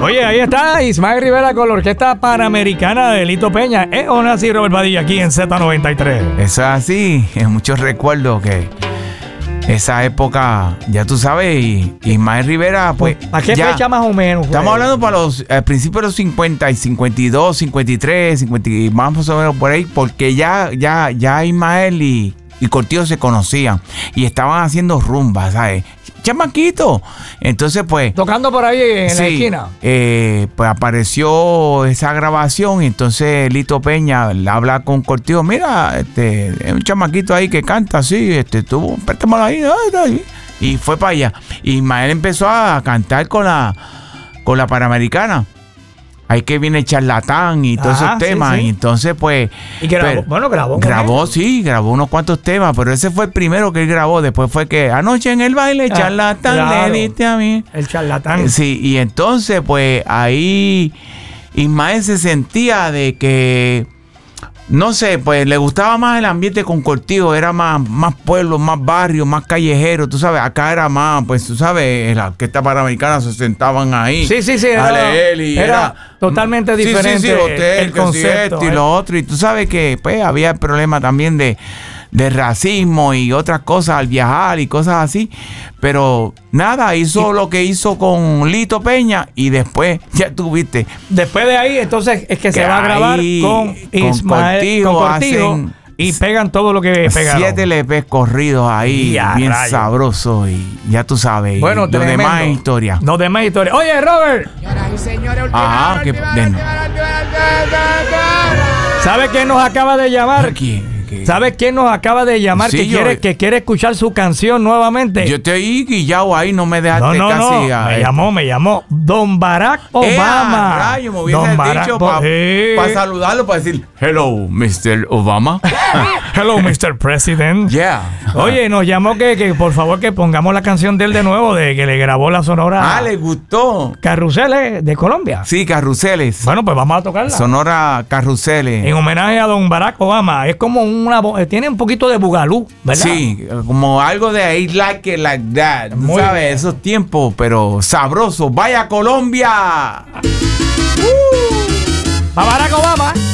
Oye, ahí está Ismael Rivera con la Orquesta Panamericana de Lito Peña. Es así, Robert Padilla, aquí en Z93. Eso es así, es muchos recuerdos que esa época, ya tú sabes, y Ismael Rivera, pues. ¿A qué fecha más o menos? Estamos hablando para al principio de los 50 y 52, 53, 50, más o menos por ahí, porque ya Ismael y Cortijo se conocían y estaban haciendo rumba, ¿sabes? Chamaquito. Entonces, pues. Tocando por ahí en la esquina. Pues apareció esa grabación y entonces Lito Peña habla con Cortijo. Mira, es un chamaquito ahí que canta así, tú, préstamelo ahí. Y fue para allá. Y Ismael empezó a cantar con la Panamericana. Ahí que viene Charlatán y todos esos temas. Sí. Y entonces, pues. Y grabó. Grabó unos cuantos temas, pero ese fue el primero que él grabó. Después fue que anoche en el baile, Charlatán, claro, le diste a mí. El Charlatán. Sí, y entonces, pues ahí Ismael se sentía de que. No sé, pues le gustaba más el ambiente con Cortijo, era más pueblo, más barrio, más callejero, tú sabes, acá era más, pues tú sabes, la orquesta panamericana se sentaban ahí. Sí, era totalmente diferente. Sí, hotel, el concepto. Y lo otro, y tú sabes que pues había el problema también de racismo y otras cosas al viajar y cosas así, pero nada, hizo lo que hizo con Lito Peña y después, ya tuviste. Después de ahí, entonces es que se va a grabar con Ismael, con Cortijo y pegan todo lo que pegaron. 7 LPs corridos ahí, bien sabrosos y ya tú sabes. Bueno, lo demás es historia. Oye, Robert. ¿Sabe quién nos acaba de llamar? ¿Quién? ¿Sabes quién nos acaba de llamar? Sí, que quiere escuchar su canción nuevamente. Yo estoy guillado ahí, no me dejaste casi. Me llamó Don Barack Obama. Rayo, me hubieses dicho para saludarlo, para decir hello, Mr. Obama. Hello, Mr. President. Yeah. Oye, nos llamó que por favor que pongamos la canción de él de nuevo, de que le grabó la Sonora. Le gustó. Carruseles de Colombia. Sí, Carruseles. Bueno, pues vamos a tocarla. Sonora Carruseles. En homenaje a Don Barack Obama. Es como tiene un poquito de bugalú, ¿verdad? Sí, como algo de I like it like that. Muy ¿sabes? Bien. Esos tiempos, pero sabrosos. ¡Vaya Colombia! ¡A Barack Obama!